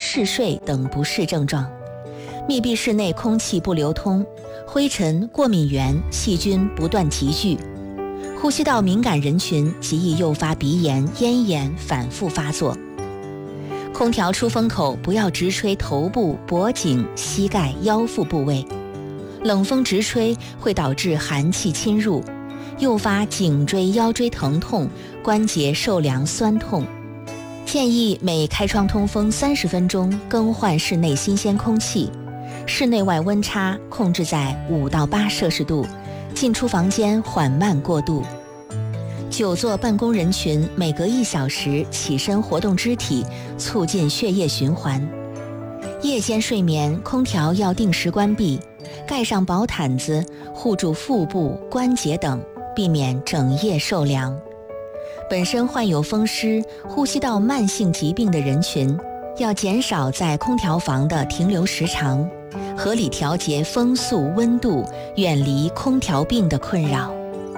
嗜睡等不适症状。密闭室内空气不流通，灰尘、过敏源、细菌不断集聚，呼吸道敏感人群极易诱发鼻炎、咽炎反复发作。空调出风口不要直吹头部、脖颈、膝盖、腰腹部位，冷风直吹会导致寒气侵入，诱发颈椎、腰椎疼痛、关节受凉酸痛。建议每开窗通风30分钟更换室内新鲜空气，室内外温差控制在5到8摄氏度，进出房间缓慢过渡。久坐办公人群每隔1小时起身活动肢体，促进血液循环。夜间睡眠空调要定时关闭，盖上薄毯子护住腹部、关节等，避免整夜受凉。本身患有风湿、呼吸道慢性疾病的人群，要减少在空调房的停留时长，合理调节风速、温度，远离空调病的困扰。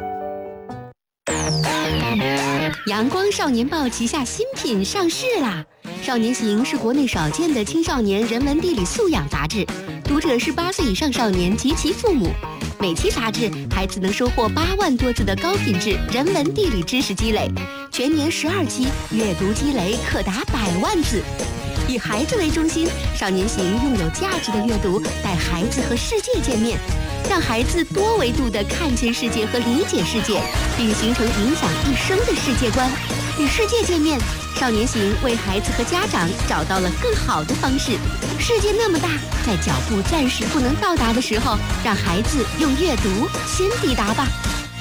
阳光少年报旗下新品上市啦！少年行是国内少见的青少年人文地理素养杂志，读者是8岁以上少年及其父母。每期杂志，孩子能收获8万多字的高品质人文地理知识积累，全年12期，阅读积累可达100万字。以孩子为中心，少年行用有价值的阅读带孩子和世界见面，让孩子多维度地看见世界和理解世界，并形成影响一生的世界观。与世界见面，少年行为孩子和家长找到了更好的方式。世界那么大，在脚步暂时不能到达的时候，让孩子用阅读先抵达吧。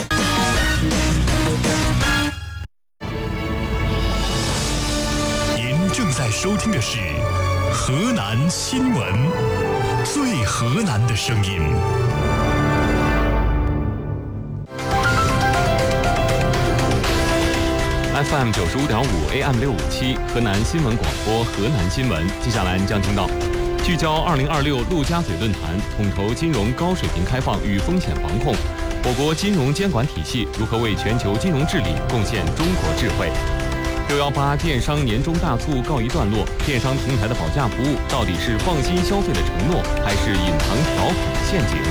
您正在收听的是河南新闻，最河南的声音。 FM 95.5 AM 657河南新闻广播河南新闻，接下来您将听到聚焦2026陆家嘴论坛，统筹金融高水平开放与风险防控，我国金融监管体系如何为全球金融治理贡献中国智慧。618电商年终大促告一段落，电商平台的保价服务到底是放心消费的承诺，还是隐藏条款的陷阱？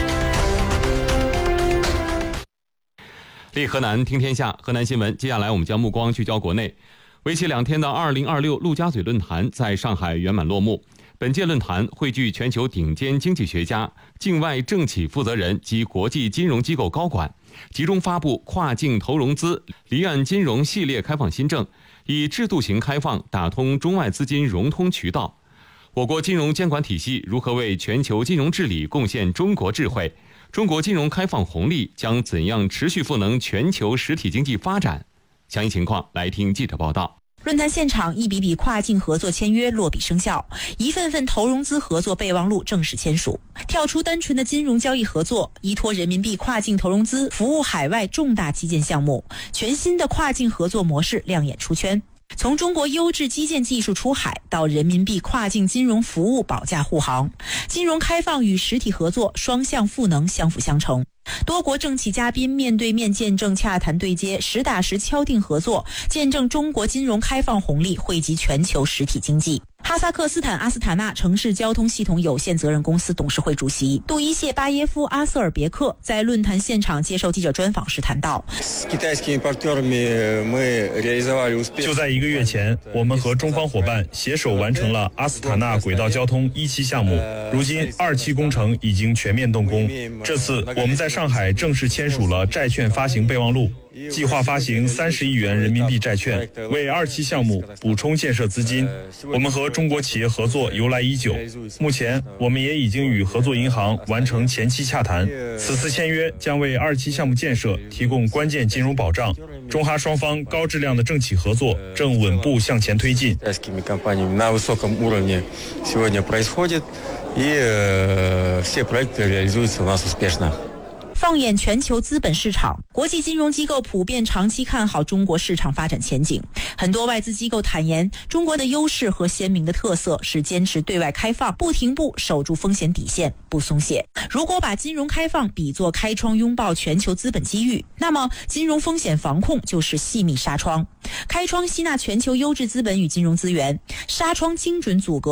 立河南听天下，河南新闻。接下来我们将目光聚焦国内。为期2天的2026陆家嘴论坛在上海圆满落幕。本届论坛汇聚全球顶尖经济学家、境外政企负责人及国际金融机构高管，集中发布跨境投融资、离岸金融系列开放新政，以制度型开放打通中外资金融通渠道。我国金融监管体系如何为全球金融治理贡献中国智慧？中国金融开放红利将怎样持续赋能全球实体经济发展？详细情况来听记者报道。 论坛现场，一笔笔跨境合作签约落笔生效，一份份投融资合作备忘录正式签署。跳出单纯的金融交易合作，依托人民币跨境投融资服务海外重大基建项目，全新的跨境合作模式亮眼出圈。从中国优质基建技术出海到人民币跨境金融服务保驾护航，金融开放与实体合作双向赋能，相辅相成。多国政企嘉宾面对面见证洽谈对接，实打实敲定合作，见证中国金融开放红利惠及全球实体经济。哈萨克斯坦阿斯塔纳城市交通系统有限责任公司董事会主席杜伊谢巴耶夫阿瑟尔别克在论坛现场接受记者专访时谈到， 就在1个月前，我们和中方伙伴携手完成了阿斯塔纳轨道交通1期项目，如今2期工程已经全面动工。这次我们在上海正式签署了债券发行备忘录，计划发行30亿元人民币债券，为2期项目补充建设资金。我们和中国企业合作由来已久，目前我们也已经与合作银行完成前期洽谈。此次签约将为2期项目建设提供关键金融保障。中哈双方高质量的政企合作正稳步向前推进。 放眼全球资本市场，国际金融机构普遍长期看好中国市场发展前景。很多外资机构坦言，中国的优势和鲜明的特色是坚持对外开放，不停步守住风险底线，不松懈。如果把金融开放比作开窗拥抱全球资本机遇，那么金融风险防控就是细密纱窗。开窗吸纳全球优质资本与金融资源，纱窗精准阻隔